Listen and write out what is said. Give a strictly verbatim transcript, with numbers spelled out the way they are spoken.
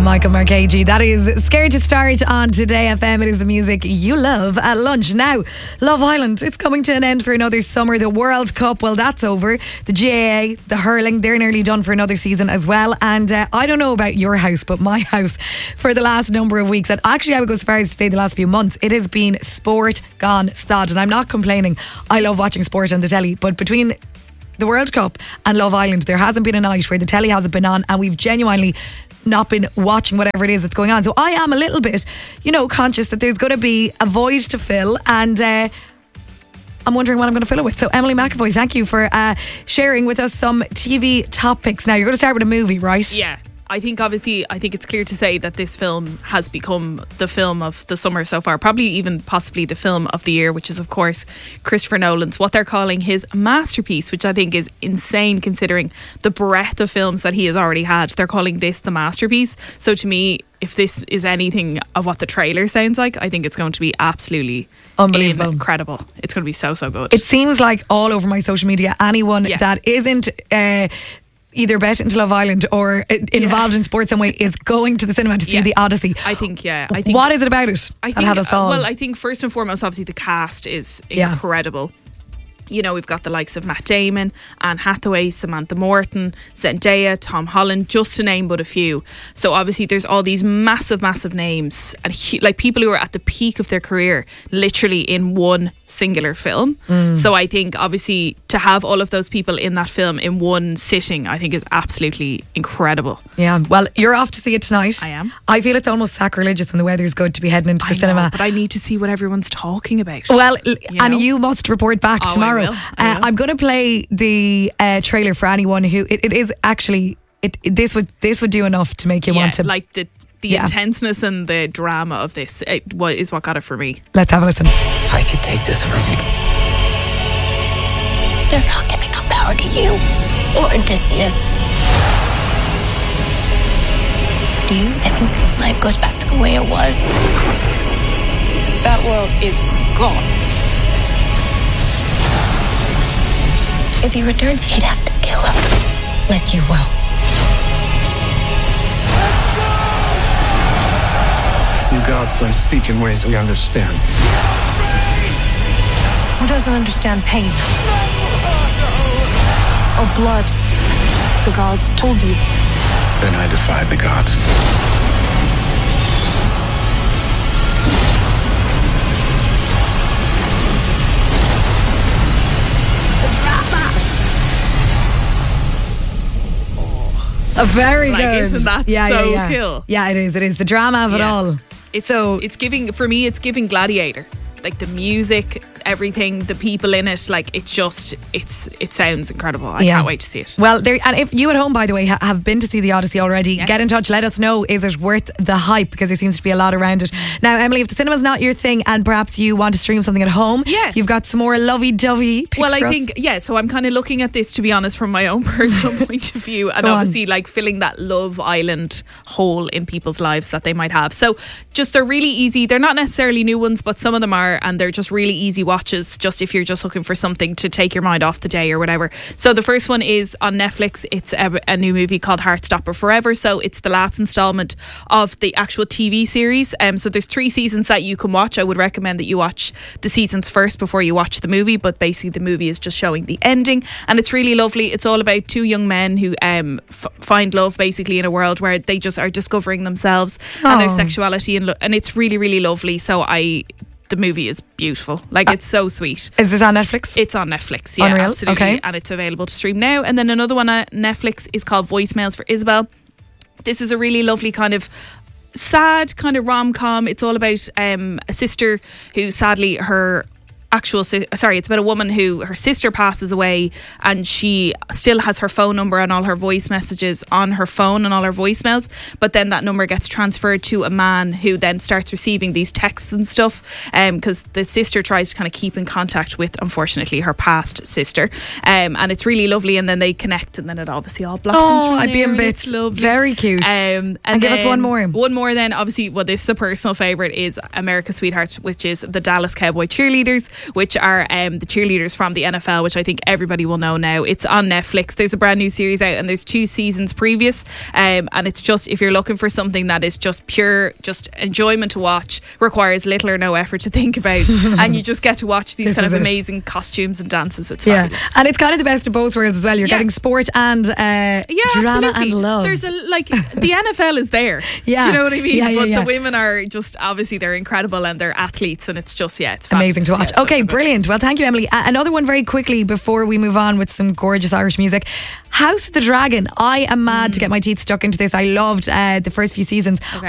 Michael Marcaggi. That is Scared to Start on Today F M. It is the music you love at lunch. Now, Love Island, it's coming to an end for another summer. The World Cup, well, that's over. The G A A, the hurling, they're nearly done for another season as well. And uh, I don't know about your house, but my house, for the last number of weeks, and actually I would go so far as to say the last few months, it has been sport gone stod. And I'm not complaining. I love watching sport on the telly, but between the World Cup and Love Island, there hasn't been a night where the telly hasn't been on and we've genuinely not been watching whatever it is that's going on. So I am a little bit, you know, conscious that there's going to be a void to fill, and uh, I'm wondering what I'm going to fill it with. So Emily McAvoy, thank you for uh, sharing with us some T V top picks. Now you're going to start with a movie, right? Yeah. I think obviously, I think it's clear to say that this film has become the film of the summer so far, probably even possibly the film of the year, which is of course Christopher Nolan's, what they're calling his masterpiece, which I think is insane considering the breadth of films that he has already had. They're calling this the masterpiece. So to me, if this is anything of what the trailer sounds like, I think it's going to be absolutely unbelievable, incredible. It's going to be so, so good. It seems like all over my social media, anyone yeah. that isn't uh, either bet into Love Island or involved yeah. in sports some way is going to the cinema to see yeah. The Odyssey. I think, yeah. I think, what is it about it? I think, uh, well, I think first and foremost, obviously the cast is incredible. Yeah. You know, we've got the likes of Matt Damon, Anne Hathaway, Samantha Morton, Zendaya, Tom Holland, just to name but a few. So obviously there's all these massive, massive names and hu- like people who are at the peak of their career, literally in one singular film. Mm. So I think obviously to have all of those people in that film in one sitting, I think is absolutely incredible. Yeah, well, you're off to see it tonight. I am. I feel it's almost sacrilegious when the weather's good to be heading into the I cinema. know, but I need to see what everyone's talking about. Well, you and know? You must report back oh, tomorrow. I will. I will. Uh, I'm going to play the uh, trailer for anyone who it, it is actually it, it this would this would do enough to make you yeah, want to like the the yeah. intenseness and the drama of this it, what is what got it for me. Let's have a listen. I could take this from you. They're not giving up power to you or Odysseus. Do you think life goes back to the way it was? That world is gone. If he returned, he'd have to kill him, like you will. You gods don't speak in ways we understand. Who doesn't understand pain? Or blood? The gods told you. Then I defy the gods. Oh, very like, good. Isn't that yeah, so yeah, yeah. cool? Yeah, it is. It is the drama of yeah. it all. It's so it's giving for me. It's giving Gladiator. Like the music, everything, the people in it, like it's just, it's it sounds incredible. I yeah. can't wait to see it. Well, there, and if you at home, by the way, ha- have been to see the Odyssey already, yes. get in touch. Let us know. Is it worth the hype? Because there seems to be a lot around it. Now, Emily, if the cinema's not your thing, and perhaps you want to stream something at home, yes. you've got some more lovey-dovey picks. Well, I for us. think yeah. So I'm kind of looking at this, to be honest, from my own personal point of view, and Go obviously on. like filling that Love Island hole in people's lives that they might have. So just they're really easy. They're not necessarily new ones, but some of them are, and they're just really easy watches, just if you're just looking for something to take your mind off the day or whatever. So the first one is on Netflix. It's a, a new movie called Heartstopper Forever. So it's the last installment of the actual T V series. Um, so there's three seasons that you can watch. I would recommend that you watch the seasons first before you watch the movie, but basically the movie is just showing the ending, and it's really lovely. It's all about two young men who um, f- find love basically in a world where they just are discovering themselves Aww. and their sexuality, and, lo- and it's really really lovely. So I the movie is beautiful. Like, it's so sweet. Is this on Netflix? It's on Netflix, yeah. Unreal. Absolutely. Okay. And it's available to stream now. And then another one on Netflix is called Voicemails for Isabel. This is a really lovely kind of sad kind of rom-com. It's all about um, a sister who sadly her actual si- sorry it's about a woman who her sister passes away, and she still has her phone number and all her voice messages on her phone and all her voicemails, but then that number gets transferred to a man who then starts receiving these texts and stuff, because um, the sister tries to kind of keep in contact with, unfortunately, her past sister, um, and it's really lovely, and then they connect, and then it obviously all blossoms oh from I'd be there, in bits. lovely. Very cute. um, and, and give us one more one more then obviously, well, this is a personal favourite, is America's Sweetheart, which is the Dallas Cowboy Cheerleaders. which are um, the cheerleaders from the N F L, which I think everybody will know now. It's on Netflix. There's a brand new series out and there's two seasons previous, um, and it's just, if you're looking for something that is just pure just enjoyment to watch, requires little or no effort to think about, and you just get to watch these This kind of is it. amazing costumes and dances. It's Yeah, fabulous. and it's kind of the best of both worlds as well. You're Yeah. getting sport and uh, Yeah, drama absolutely. and love. There's a like the N F L is there. Yeah. Do you know what I mean? Yeah, yeah, but yeah. the women are just, obviously they're incredible and they're athletes, and it's just, yeah, it's fabulous. amazing to watch. Yeah, so, okay, so good. brilliant. Well, thank you, Emily. Uh, another one very quickly before we move on with some gorgeous Irish music. House of the Dragon. I am mad Mm. to get my teeth stuck into this. I loved uh, the first few seasons. Okay.